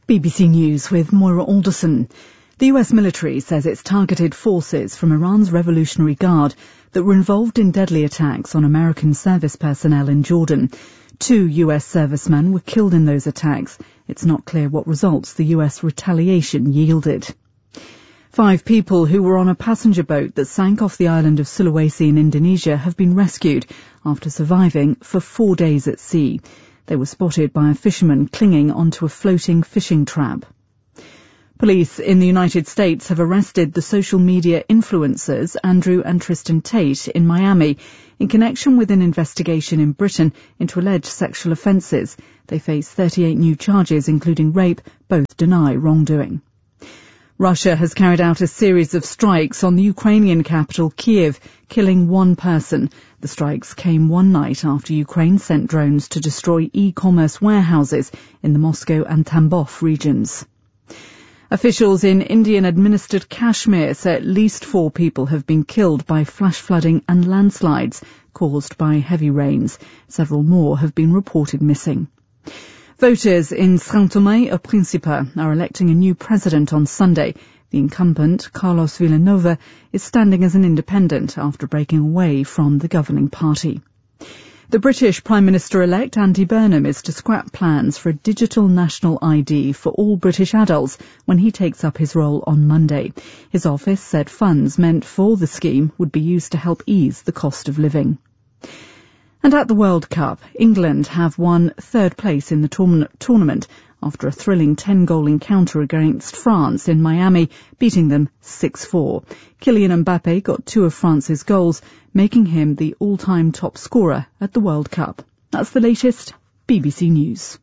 BBC News with Moira Alderson. The US military says it's targeted forces from Iran's Revolutionary Guard that were involved in deadly attacks on American service personnel in Jordan. 2 US servicemen were killed in those attacks. It's not clear what results the US retaliation yielded. 5 people who were on a passenger boat that sank off the island of Sulawesi in Indonesia have been rescued after surviving for 4 days at sea. They were spotted by a fisherman clinging onto a floating fishing trap. Police in the United States have arrested the social media influencers Andrew and Tristan Tate in Miami in connection with an investigation in Britain into alleged sexual offences. They face 38 new charges, including rape. Both deny wrongdoing. Russia has carried out a series of strikes on the Ukrainian capital, Kyiv, killing 1 person. The strikes came one night after Ukraine sent drones to destroy e-commerce warehouses in the Moscow and Tambov regions. Officials in Indian-administered Kashmir say at least 4 people have been killed by flash flooding and landslides caused by heavy rains. Several more have been reported missing. Voters in São Tomé e Príncipe are electing a new president on Sunday. The incumbent, Carlos Villanova, is standing as an independent after breaking away from the governing party. The British Prime Minister-elect Andy Burnham is to scrap plans for a digital national ID for all British adults when he takes up his role on Monday. His office said funds meant for the scheme would be used to help ease the cost of living. And at the World Cup, England have won 3rd place in the tournament after a thrilling 10-goal encounter against France in Miami, beating them 6-4. Kylian Mbappe got 2 of France's goals, making him the all-time top scorer at the World Cup. That's the latest. BBC News.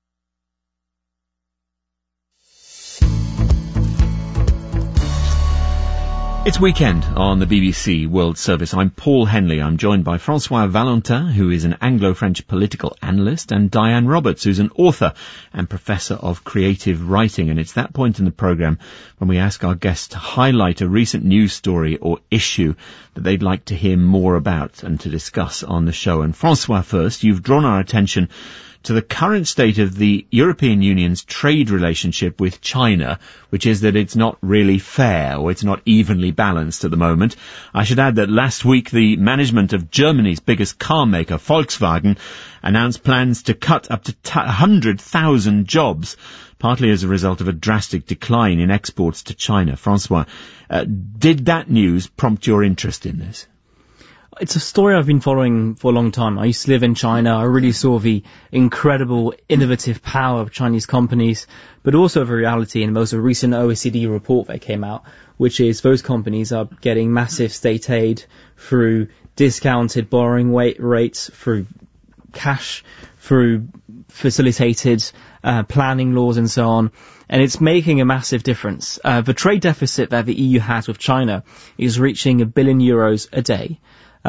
It's weekend on the BBC World Service. I'm Paul Henley. I'm joined by Francois Valentin, who is an Anglo-French political analyst, and Diane Roberts, who's an author and professor of creative writing. And it's that point in the programme when we ask our guests to highlight a recent news story or issue that they'd like to hear more about and to discuss on the show. And Francois, first, you've drawn our attention to the current state of the European Union's trade relationship with China, which is that it's not really fair, or it's not evenly balanced at the moment. I should add that last week the management of Germany's biggest car maker, Volkswagen, announced plans to cut up to 100,000 jobs, partly as a result of a drastic decline in exports to China. Francois, did that news prompt your interest in this? It's a story I've been following for a long time. I used to live in China. I really saw the incredible innovative power of Chinese companies, but also the reality in the most recent OECD report that came out, which is those companies are getting massive state aid through discounted borrowing rates, through cash, through facilitated planning laws and so on. And it's making a massive difference. The trade deficit that the EU has with China is reaching €1 billion a day.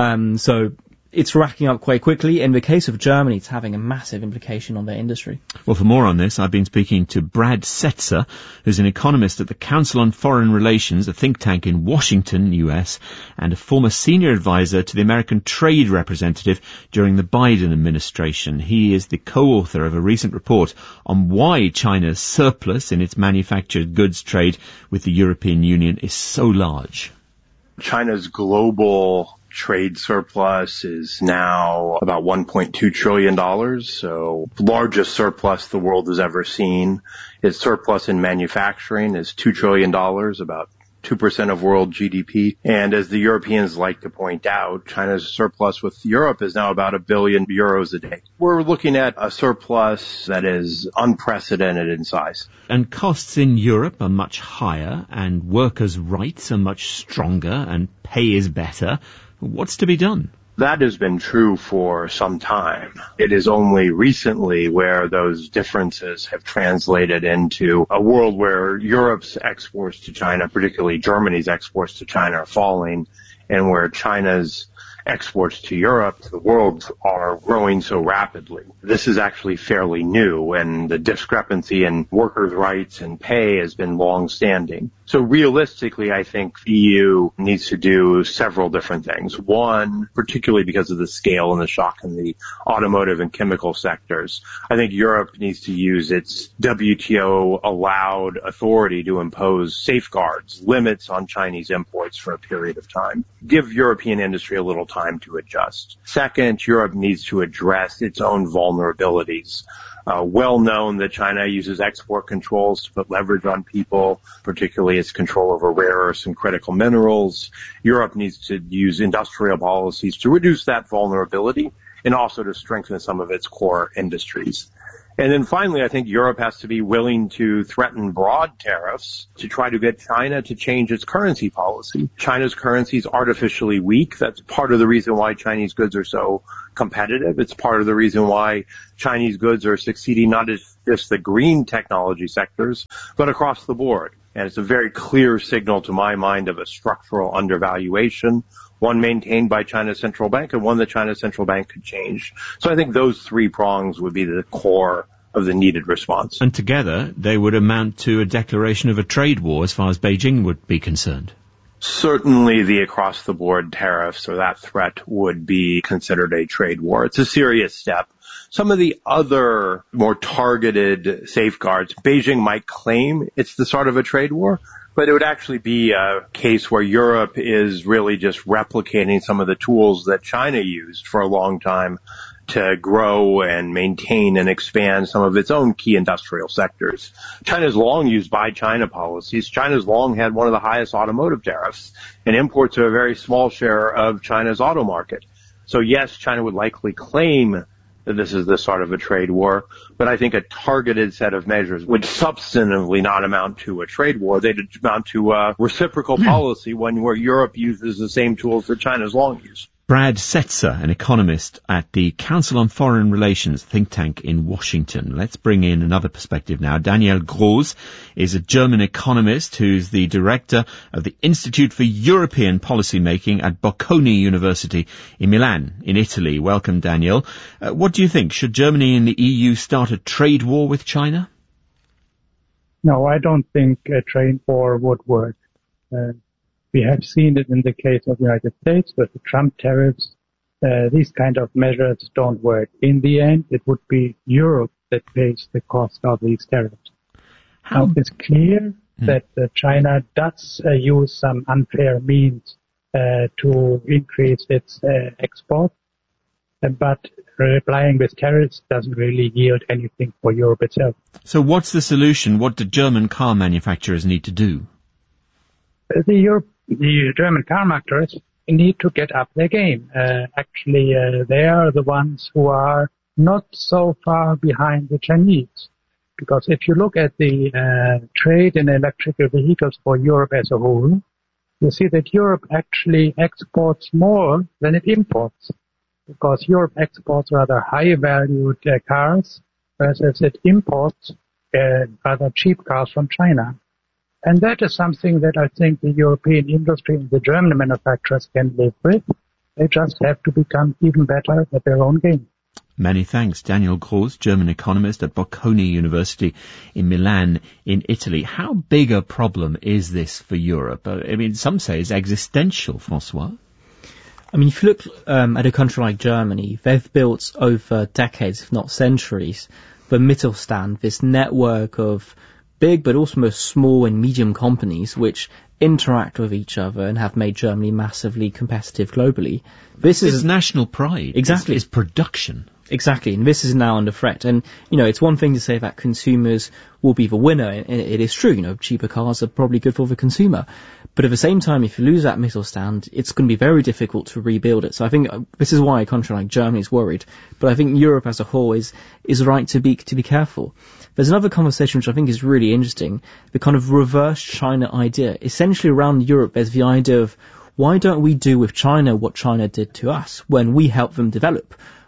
So it's racking up quite quickly. In the case of Germany, it's having a massive implication on their industry. Well, for more on this, I've been speaking to Brad Setzer, who's an economist at the Council on Foreign Relations, a think tank in Washington, US, and a former senior advisor to the American trade representative during the Biden administration. He is the co-author of a recent report on why China's surplus in its manufactured goods trade with the European Union is so large. China's global trade surplus is now about $1.2 trillion, so largest surplus the world has ever seen. Its surplus in manufacturing is $2 trillion, about 2% of world GDP. And as the Europeans like to point out, China's surplus with Europe is now about €1 billion a day. We're looking at a surplus that is unprecedented in size. And costs in Europe are much higher, and workers' rights are much stronger, and pay is better. What's to be done? That has been true for some time. It is only recently where those differences have translated into a world where Europe's exports to China, particularly Germany's exports to China, are falling, and where China's exports to Europe, to the world, are growing so rapidly. This is actually fairly new, and the discrepancy in workers' rights and pay has been long-standing. So realistically, I think the EU needs to do several different things. One, particularly because of the scale and the shock in the automotive and chemical sectors, I think Europe needs to use its WTO-allowed authority to impose safeguards, limits on Chinese imports for a period of time. Give European industry a little time to adjust. Second, Europe needs to address its own vulnerabilities. Well known that China uses export controls to put leverage on people, particularly its control over rare earths and critical minerals. Europe needs to use industrial policies to reduce that vulnerability and also to strengthen some of its core industries. And then finally, I think Europe has to be willing to threaten broad tariffs to try to get China to change its currency policy. China's currency is artificially weak. That's part of the reason why Chinese goods are so competitive. It's part of the reason why Chinese goods are succeeding not just the green technology sectors, but across the board. And it's a very clear signal to my mind of a structural undervaluation, one maintained by China's central bank and one that China's central bank could change. So I think those three prongs would be the core of the needed response. And together, they would amount to a declaration of a trade war as far as Beijing would be concerned. Certainly the across-the-board tariffs or that threat would be considered a trade war. It's a serious step. Some of the other more targeted safeguards, Beijing might claim it's the start of a trade war, but it would actually be a case where Europe is really just replicating some of the tools that China used for a long time to grow and maintain and expand some of its own key industrial sectors. China's long used Buy China policies. China's long had one of the highest automotive tariffs, and imports are a very small share of China's auto market. So yes, China would likely claim that this is the start of a trade war, but I think a targeted set of measures would substantively not amount to a trade war. They'd amount to a reciprocal policy, one where Europe uses the same tools that China's long used. Brad Setzer, an economist at the Council on Foreign Relations think tank in Washington. Let's bring in another perspective now. Daniel Gross is a German economist who's the director of the Institute for European Policymaking at Bocconi University in Milan, in Italy. Welcome, Daniel. What do you think? Should Germany and the EU start a trade war with China? No, I don't think a trade war would work. We have seen it in the case of the United States with the Trump tariffs. These kind of measures don't work. In the end, it would be Europe that pays the cost of these tariffs. Now, it's clear that China does use some unfair means to increase its export, but replying with tariffs doesn't really yield anything for Europe itself. So what's the solution? What do German car manufacturers need to do? The German car manufacturers need to get up their game. Actually, they are the ones who are not so far behind the Chinese. Because if you look at the trade in electrical vehicles for Europe as a whole, you see that Europe actually exports more than it imports. Because Europe exports rather high-valued cars, whereas it imports rather cheap cars from China. And that is something that I think the European industry and the German manufacturers can live with. They just have to become even better at their own game. Many thanks. Daniel Gross, German economist at Bocconi University in Milan in Italy. How big a problem is this for Europe? I mean, some say it's existential, Francois. I mean, if you look at a country like Germany, they've built over decades, if not centuries, the Mittelstand, this network of big but also most small and medium companies which interact with each other and have made Germany massively competitive globally. This is national pride. Exactly. It's production. Exactly, and this is now under threat. And, you know, it's one thing to say that consumers will be the winner. It is true, you know, cheaper cars are probably good for the consumer. But at the same time, if you lose that Mittelstand, it's going to be very difficult to rebuild it. So I think this is why a country like Germany is worried. But I think Europe as a whole is right to be careful. There's another conversation which I think is really interesting, the kind of reverse China idea. Essentially around Europe, there's the idea of why don't we do with China what China did to us when we helped them develop?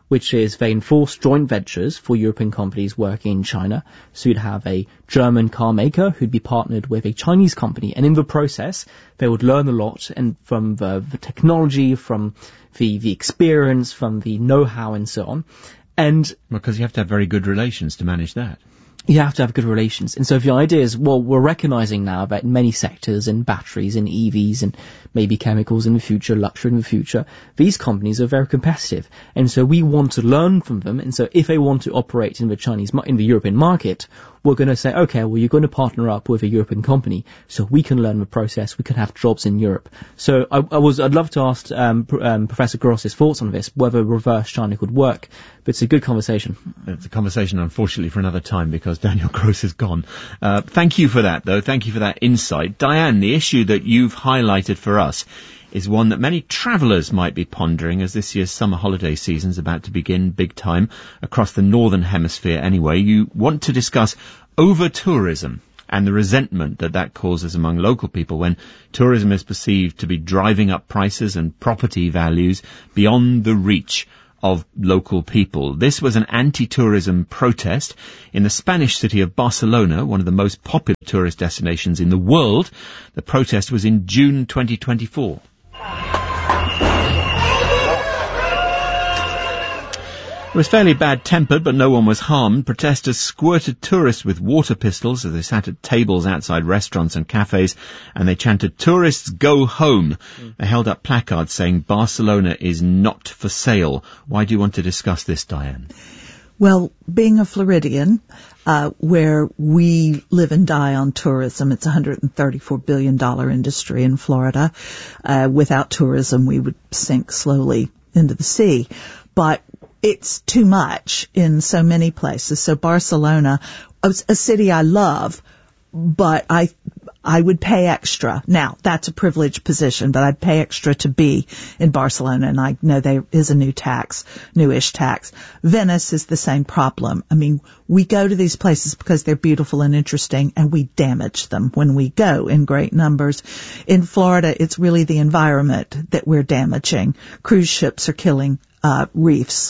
which is they enforce joint ventures for European companies working in China. So you'd have a German car maker who'd be partnered with a Chinese company, and in the process, they would learn a lot and from the technology, from the experience, from the know-how and so on. And because you have to have very good relations to manage that. You have to have good relations. And so the idea is, well, we're recognizing now that in many sectors, in batteries, in EVs, and maybe chemicals in the future, luxury in the future, these companies are very competitive. And so we want to learn from them. And so if they want to operate in the European market, we're going to say, okay, well, you're going to partner up with a European company so we can learn the process, we can have jobs in Europe. So I'd love to ask Professor Gross's thoughts on this, whether reverse China could work. But it's a good conversation. It's a conversation, unfortunately, for another time because Daniel Gross is gone. Thank you for that, though. Thank you for that insight. Diane, the issue that you've highlighted for us is one that many travellers might be pondering as this year's summer holiday season is about to begin big time across the northern hemisphere anyway. You want to discuss over-tourism and the resentment that causes among local people when tourism is perceived to be driving up prices and property values beyond the reach of local people. This was an anti-tourism protest in the Spanish city of Barcelona, one of the most popular tourist destinations in the world. The protest was in June 2024. It was fairly bad-tempered, but no one was harmed. Protesters squirted tourists with water pistols as they sat at tables outside restaurants and cafes, and they chanted, "Tourists, go home." They held up placards saying, "Barcelona is not for sale." Why do you want to discuss this, Diane? Well, being a Floridian, where we live and die on tourism, it's a $134 billion industry in Florida. Without tourism, we would sink slowly into the sea. But it's too much in so many places. So Barcelona, a city I love, but I would pay extra. Now, that's a privileged position, but I'd pay extra to be in Barcelona, and I know there is a newish tax. Venice is the same problem. I mean, we go to these places because they're beautiful and interesting, and we damage them when we go in great numbers. In Florida, it's really the environment that we're damaging. Cruise ships are killing reefs.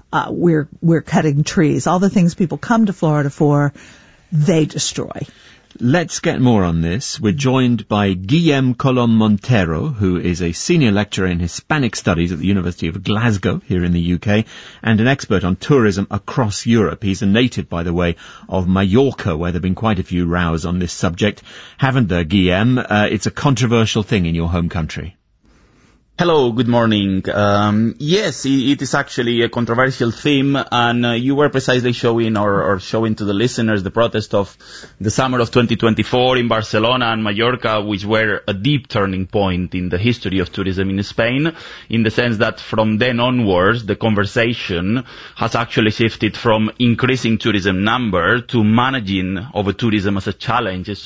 We're cutting trees. All the things people come to Florida for, they destroy. Let's get more on this. We're joined by Guillem Colom Montero, who is a senior lecturer in Hispanic Studies at the University of Glasgow here in the UK and an expert on tourism across Europe. He's a native, by the way, of Mallorca, where there have been quite a few rows on this subject. Haven't there, Guillem? It's a controversial thing in your home country. Hello, good morning. Yes, it is actually a controversial theme, and you were precisely showing or showing to the listeners the protest of the summer of 2024 in Barcelona and Mallorca, which were a deep turning point in the history of tourism in Spain, in the sense that from then onwards, the conversation has actually shifted from increasing tourism number to managing over tourism as a challenge. It's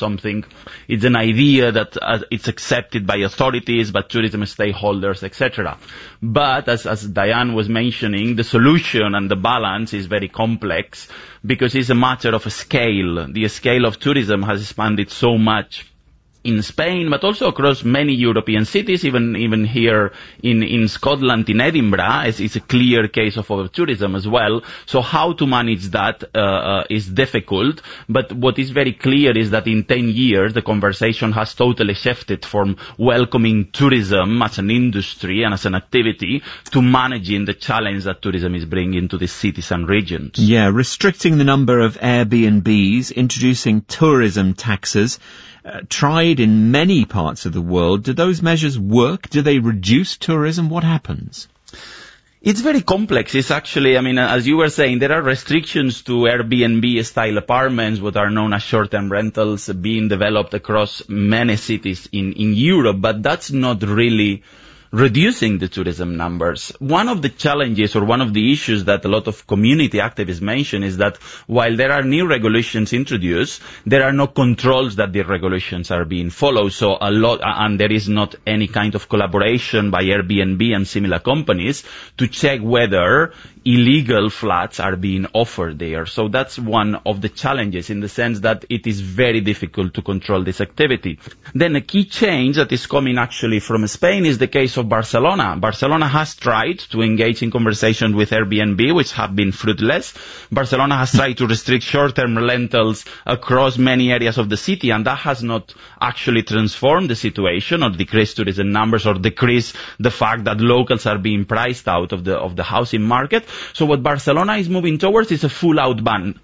an idea that it's accepted by authorities, but tourism stakeholders, etc. But as Diane was mentioning, the solution and the balance is very complex because it's a matter of a scale. The scale of tourism has expanded so much in Spain, but also across many European cities, even here in Scotland, in Edinburgh, it's a clear case of over-tourism as well. So how to manage that is difficult, but what is very clear is that in 10 years, the conversation has totally shifted from welcoming tourism as an industry and as an activity to managing the challenge that tourism is bringing to the cities and regions. Yeah, restricting the number of Airbnbs, introducing tourism taxes, tried in many parts of the world. Do those measures work? Do they reduce tourism? What happens? It's very complex. It's actually, as you were saying, there are restrictions to Airbnb-style apartments, what are known as short-term rentals, being developed across many cities in Europe, but that's not really reducing the tourism numbers. One of the challenges or one of the issues that a lot of community activists mention is that while there are new regulations introduced, there are no controls that the regulations are being followed. So and there is not any kind of collaboration by Airbnb and similar companies to check whether illegal flats are being offered there. So that's one of the challenges in the sense that it is very difficult to control this activity. Then a key change that is coming actually from Spain is the case of of Barcelona. Barcelona has tried to engage in conversations with Airbnb, which have been fruitless. Barcelona has tried to restrict short-term rentals across many areas of the city, and that has not actually transformed the situation or decreased tourism numbers or decreased the fact that locals are being priced out of the housing market. So what Barcelona is moving towards is a full-out ban.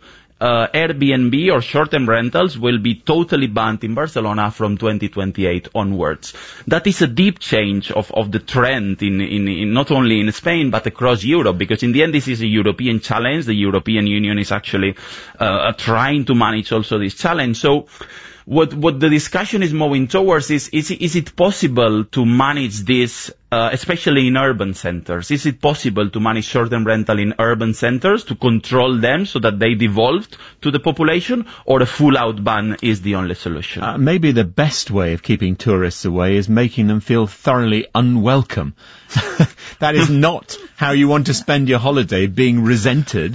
Airbnb or short-term rentals will be totally banned in Barcelona from 2028 onwards. That is a deep change of the trend in not only in Spain but across Europe, because in the end this is a European challenge. The European Union is actually trying to manage also this challenge. So what the discussion is moving towards is it possible to manage this, especially in urban centers? Is it possible to manage short-term rental in urban centers, to control them so that they devolved to the population, or a full-out ban is the only solution? Maybe the best way of keeping tourists away is making them feel thoroughly unwelcome. That is not how you want to spend your holiday, being resented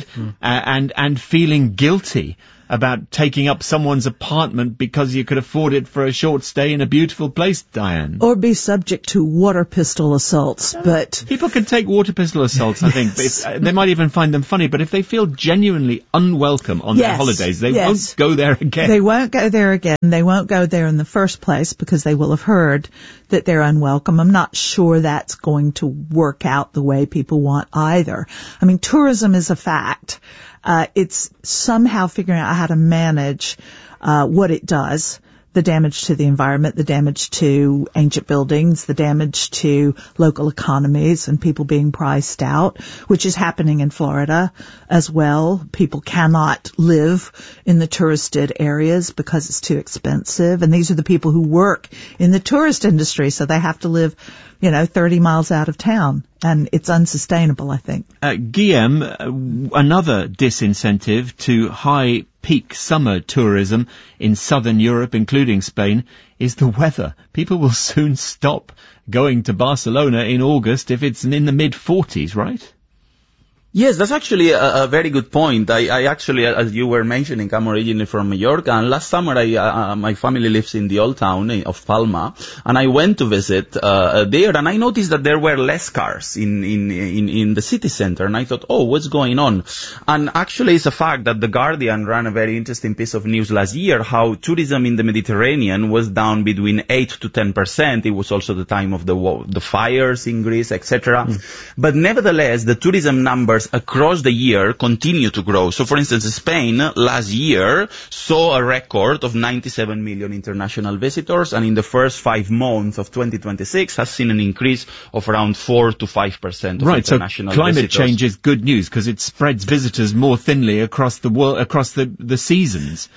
and feeling guilty about taking up someone's apartment because you could afford it for a short stay in a beautiful place, Diane. Or be subject to water pistol assaults, but... People can take water pistol assaults, I think. They might even find them funny, but if they feel genuinely unwelcome on their holidays, they won't go there again. They won't go there again. They won't go there in the first place because they will have heard that they're unwelcome. I'm not sure that's going to work out the way people want either. I mean, tourism is a fact. It's somehow figuring out how to manage what it does, the damage to the environment, the damage to ancient buildings, the damage to local economies and people being priced out, which is happening in Florida as well. People cannot live in the touristed areas because it's too expensive. And these are the people who work in the tourist industry, so they have to live 30 miles out of town, and it's unsustainable, I think. Guillaume, another disincentive to high peak summer tourism in southern Europe, including Spain, is the weather. People will soon stop going to Barcelona in August if it's in the mid-40s, right? Yes, that's actually a very good point. I actually, as you were mentioning, I'm originally from Mallorca, and last summer my family lives in the old town of Palma, and I went to visit there, and I noticed that there were less cars in the city center, and I thought, what's going on? And actually it's a fact that The Guardian ran a very interesting piece of news last year, how tourism in the Mediterranean was down between 8 to 10%. It was also the time of the fires in Greece, etc. But nevertheless, the tourism numbers across the year continue to grow. So, for instance, Spain last year saw a record of 97 million international visitors, and in the first 5 months of 2026 has seen an increase of around 4 to 5% of international so climate visitors. change is good news because it spreads visitors more thinly across the world, across the seasons.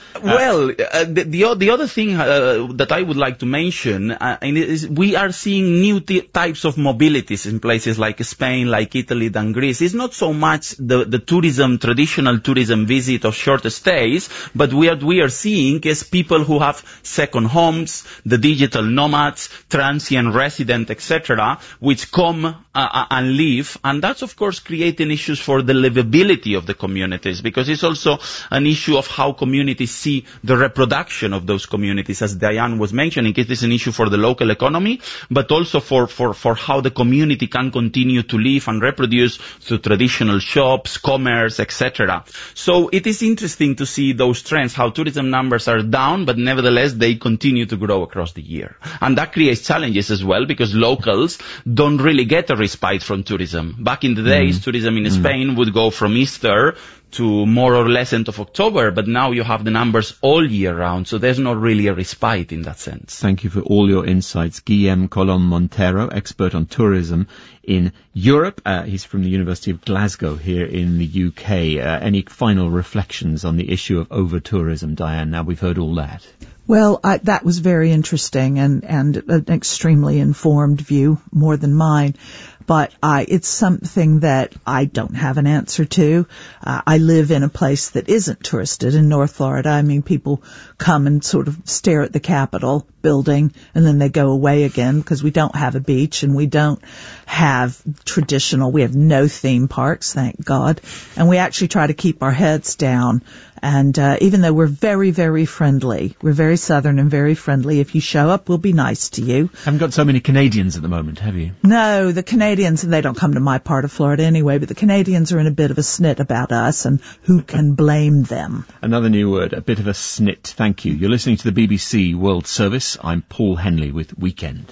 The other thing that I would like to mention is we are seeing new types of mobilities in places like Spain, like Italy, than Greece. It's not so much the tourism, traditional tourism visit of short stays, but what we are seeing is people who have second homes, the digital nomads, transient resident, etc., which come and live, and that's of course creating issues for the livability of the communities, because it's also an issue of how communities see the reproduction of those communities. As Diane was mentioning, it is an issue for the local economy, but also for how the community can continue to live and reproduce through traditional shops, commerce, etc. So it is interesting to see those trends, how tourism numbers are down, but nevertheless they continue to grow across the year. And that creates challenges as well, because locals don't really get a respite from tourism. Back in the days, tourism in Spain would go from Easter to more or less end of October, but now you have the numbers all year round, so there's not really a respite in that sense. Thank you for all your insights. Guillaume Colom Montero, expert on tourism in Europe. He's from the University of Glasgow here in the UK. Any final reflections on the issue of over-tourism, Diane, now we've heard all that? Well, that was very interesting and an extremely informed view, more than mine. But it's something that I don't have an answer to. I live in a place that isn't touristed in North Florida. I mean, people come and sort of stare at the Capitol building and then they go away again because we don't have a beach and we don't have we have no theme parks, thank God. And we actually try to keep our heads down. And even though we're very, very friendly, we're very southern and very friendly. If you show up, we'll be nice to you. Haven't got so many Canadians at the moment, have you? No, the Canadians, and they don't come to my part of Florida anyway, but the Canadians are in a bit of a snit about us, and who can blame them? Another new word, a bit of a snit. Thank you. You're listening to the BBC World Service. I'm Paul Henley with Weekend.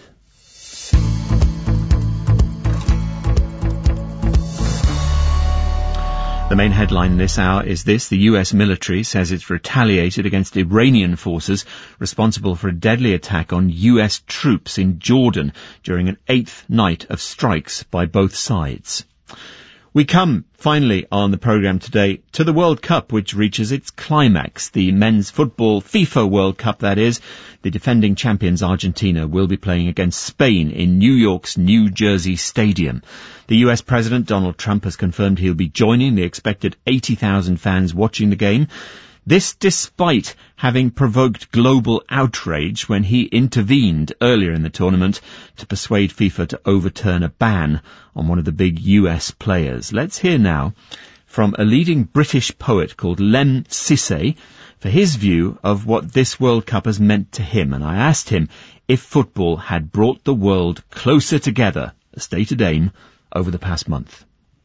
The main headline this hour is this. The US military says it's retaliated against Iranian forces responsible for a deadly attack on US troops in Jordan during an 8th night of strikes by both sides. We come, finally, on the programme today to the World Cup, which reaches its climax. The men's football FIFA World Cup, that is. The defending champions Argentina will be playing against Spain in New York's New Jersey Stadium. The US President Donald Trump has confirmed he'll be joining the expected 80,000 fans watching the game. This despite having provoked global outrage when he intervened earlier in the tournament to persuade FIFA to overturn a ban on one of the big US players. Let's hear now from a leading British poet called Lem Sissay for his view of what this World Cup has meant to him. And I asked him if football had brought the world closer together, a stated aim, over the past month.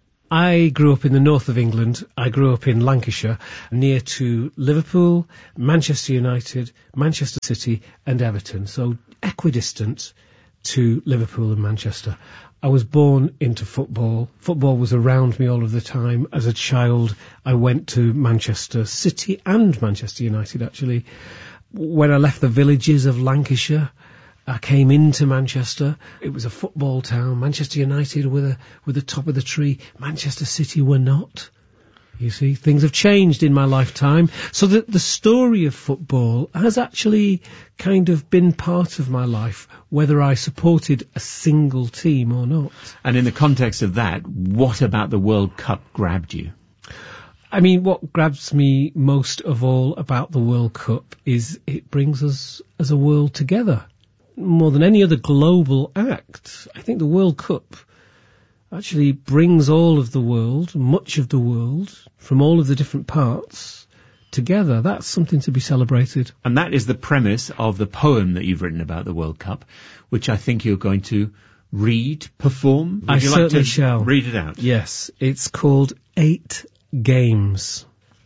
I grew up in the north of England. I grew up in Lancashire, near to Liverpool, Manchester United, Manchester City and Everton, so equidistant to Liverpool and Manchester. I was born into football. Football was around me all of the time. As a child, I went to Manchester City and Manchester United, actually. When I left the villages of Lancashire, I came into Manchester. It was a football town. Manchester United were the top of the tree. Manchester City were not. You see, things have changed in my lifetime. So the story of football has actually kind of been part of my life, whether I supported a single team or not. And in the context of that, what about the World Cup grabbed you? I mean, what grabs me most of all about the World Cup is it brings us as a world together. More than any other global act, I think the World Cup actually brings all of the world, much of the world, from all of the different parts together. That's something to be celebrated. And that is the premise of the poem that you've written about the World Cup, which I think you're going to read, perform. I certainly shall. Read it out. Yes, it's called 8 Games.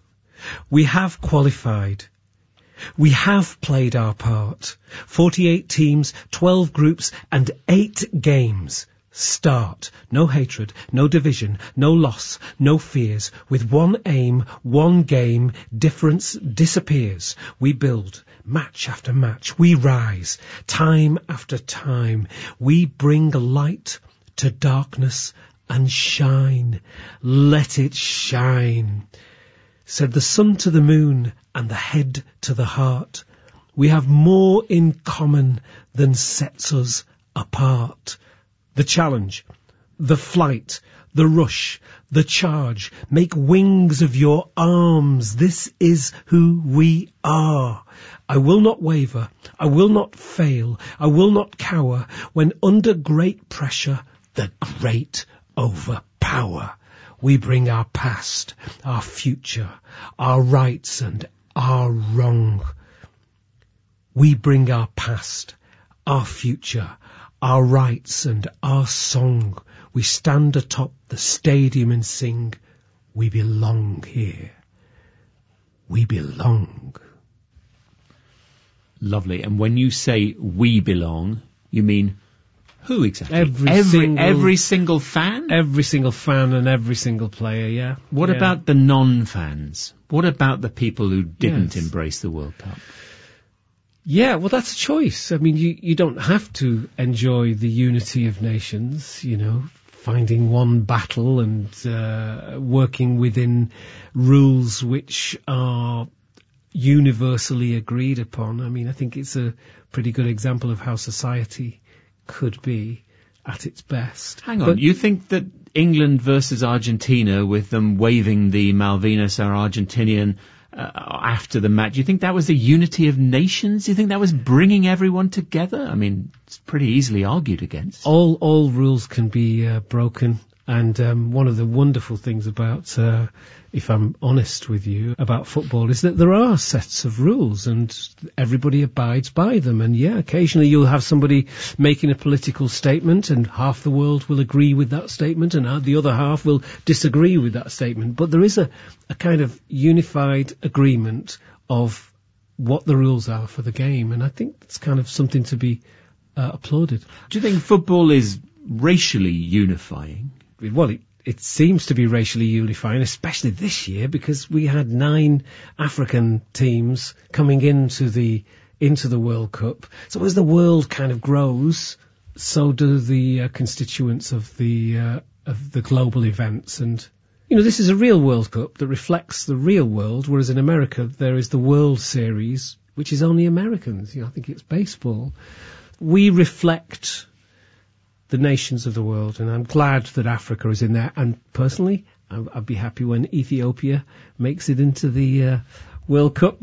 We have qualified. We have played our part. 48 teams, 12 groups, and 8 games. Start. No hatred, no division, no loss, no fears. With one aim, one game, difference disappears. We build, match after match. We rise, time after time. We bring light to darkness and shine. Let it shine. Said the sun to the moon and the head to the heart. We have more in common than sets us apart. The challenge, the flight, the rush, the charge. Make wings of your arms. This is who we are. I will not waver. I will not fail. I will not cower. When under great pressure, the great overpower. We bring our past, our future, our rights and our wrong. We bring our past, our future, our rights and our song. We stand atop the stadium and sing, we belong here. We belong. Lovely. And when you say we belong, you mean who exactly? Every single fan? Every single fan and every single player, yeah. What about the non-fans? What about the people who didn't Yes. embrace the World Cup? Yeah, well, that's a choice. I mean, you don't have to enjoy the unity of nations, you know, finding one battle and working within rules which are universally agreed upon. I mean, I think it's a pretty good example of how society could be at its best. Hang on, you think that England versus Argentina, with them waving the Malvinas are Argentinian after the match, you think that was the unity of nations? You think that was bringing everyone together? I mean, it's pretty easily argued against. All rules can be broken. And one of the wonderful things about, if I'm honest with you, about football is that there are sets of rules and everybody abides by them. And yeah, occasionally you'll have somebody making a political statement and half the world will agree with that statement and the other half will disagree with that statement. But there is a kind of unified agreement of what the rules are for the game. And I think it's kind of something to be applauded. Do you think football is racially unifying? Well, it seems to be racially unifying, especially this year, because we had 9 African teams coming into the World Cup. So as the world kind of grows, so do the constituents of the global events. And this is a real World Cup that reflects the real world, whereas in America there is the World Series, which is only Americans. I think it's baseball. We reflect the nations of the world, and I'm glad that Africa is in there. And personally, I'd be happy when Ethiopia makes it into the World Cup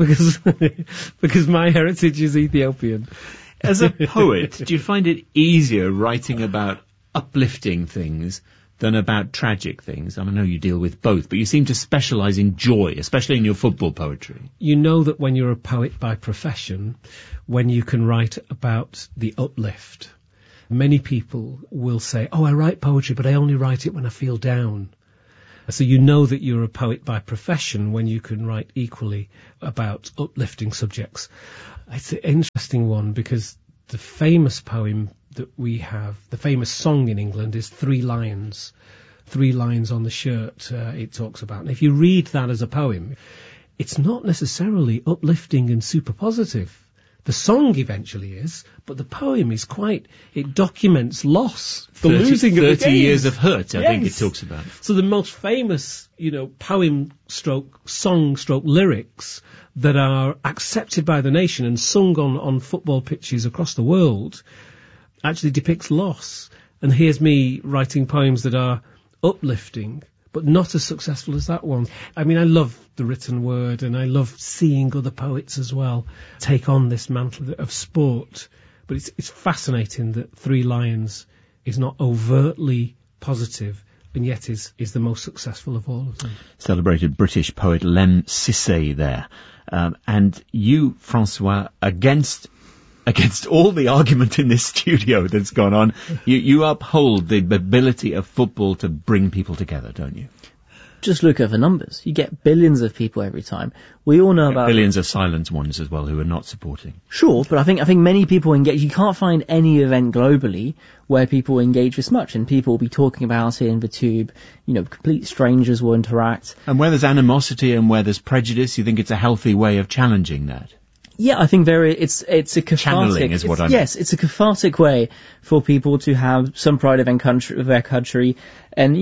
because my heritage is Ethiopian. As a poet, do you find it easier writing about uplifting things than about tragic things? I know you deal with both, but you seem to specialise in joy, especially in your football poetry. You know that when you're a poet by profession, when you can write about the uplift. Many people will say, I write poetry, but I only write it when I feel down. So you know that you're a poet by profession when you can write equally about uplifting subjects. It's an interesting one because the famous poem that we have, the famous song in England is 3 Lions. 3 Lions on the shirt, it talks about. And if you read that as a poem, it's not necessarily uplifting and super positive. The song eventually is, but the poem is it documents loss, the losing of the 30 years of hurt, I think it talks about. So the most famous, poem stroke, song stroke lyrics that are accepted by the nation and sung on football pitches across the world actually depicts loss. And here's me writing poems that are uplifting, but not as successful as that one. I love the written word, and I love seeing other poets as well take on this mantle of sport. But it's fascinating that 3 Lions is not overtly positive, and yet is the most successful of all of them. Celebrated British poet Lem Sissay there. And you, Francois, against all the argument in this studio that's gone on, you uphold the ability of football to bring people together, don't you? Just look at the numbers. You get billions of people every time. We all know about billions of silent ones as well who are not supporting. Sure, but I think many people engage. You can't find any event globally where people engage this much, and people will be talking about it in the tube. Complete strangers will interact. And where there's animosity and where there's prejudice, you think it's a healthy way of challenging that? Yeah, I think it's a cathartic. Channeling is what I mean. Yes, it's a cathartic way for people to have some pride of their country. And,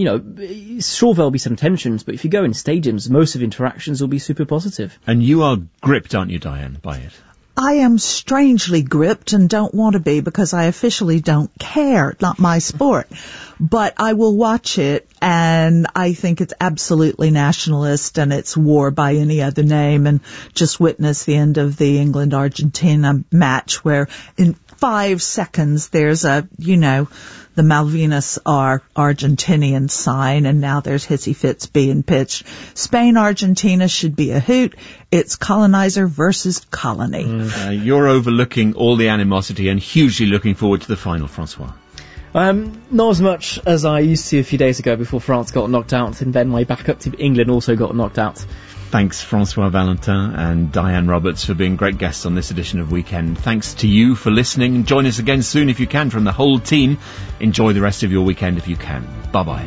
sure there'll be some tensions, but if you go in stadiums, most of interactions will be super positive. And you are gripped, aren't you, Diane, by it? I am strangely gripped and don't want to be because I officially don't care. Not my sport. But I will watch it, and I think it's absolutely nationalist, and it's war by any other name. And just witness the end of the England-Argentina match where in 5 seconds there's the Malvinas are Argentinian sign, and now there's hissy fits being pitched. Spain-Argentina should be a hoot. It's colonizer versus colony. You're overlooking all the animosity and hugely looking forward to the final, Francois. Not as much as I used to a few days ago before France got knocked out, and then my backup to England also got knocked out. Thanks, Francois Valentin and Diane Roberts, for being great guests on this edition of Weekend. Thanks to you for listening. Join us again soon if you can from the whole team. Enjoy the rest of your weekend if you can. Bye-bye.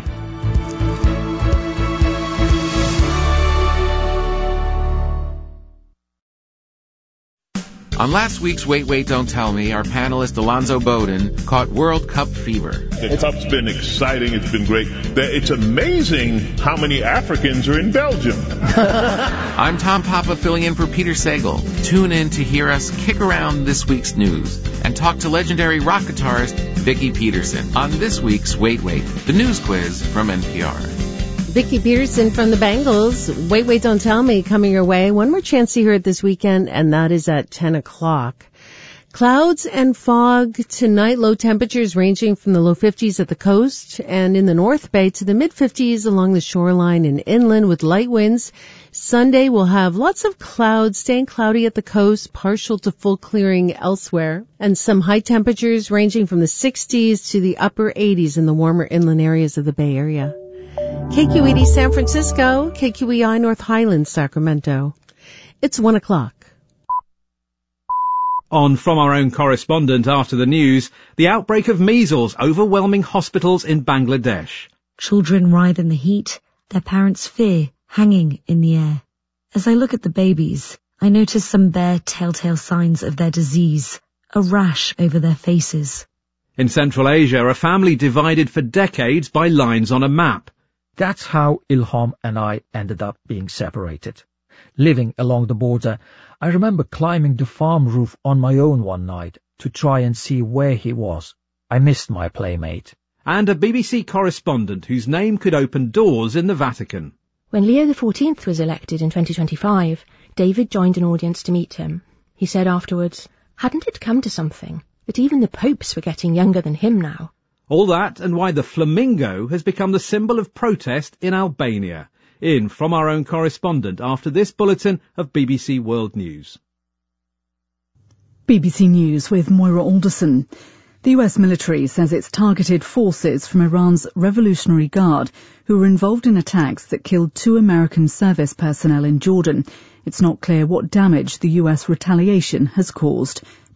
On last week's Wait, Wait, Don't Tell Me, our panelist Alonzo Bowden caught World Cup fever. The Cup's been exciting. It's been great. It's amazing how many Africans are in Belgium. I'm Tom Papa filling in for Peter Sagal. Tune in to hear us kick around this week's news and talk to legendary rock guitarist Vicki Peterson on this week's Wait, Wait, the news quiz from NPR. Vicki Peterson from the Bangles. Wait, Wait, Don't Tell Me coming your way. One more chance to hear it this weekend, and that is at 10 o'clock. Clouds and fog tonight, low temperatures ranging from the low 50s at the coast and in the North Bay to the mid-50s along the shoreline and inland with light winds. Sunday we'll have lots of clouds, staying cloudy at the coast, partial to full clearing elsewhere, and some high temperatures ranging from the 60s to the upper 80s in the warmer inland areas of the Bay Area. KQED San Francisco, KQEI North Highlands, Sacramento. It's 1 o'clock. On From Our Own Correspondent after the news, the outbreak of measles overwhelming hospitals in Bangladesh. Children writhe in the heat, their parents' fear hanging in the air. As I look at the babies, I notice some bare telltale signs of their disease, a rash over their faces. In Central Asia, a family divided for decades by lines on a map. That's how Ilham and I ended up being separated. Living along the border, I remember climbing the farm roof on my own one night to try and see where he was. I missed my playmate. And a BBC correspondent whose name could open doors in the Vatican. When Leo XIV was elected in 2025, David joined an audience to meet him. He said afterwards, hadn't it come to something that even the popes were getting younger than him now? All that and why the flamingo has become the symbol of protest in Albania. In From Our Own Correspondent after this bulletin of BBC World News. BBC News with Moira Alderson. The US military says it's targeted forces from Iran's Revolutionary Guard who were involved in attacks that killed 2 American service personnel in Jordan. It's not clear what damage the US retaliation has caused.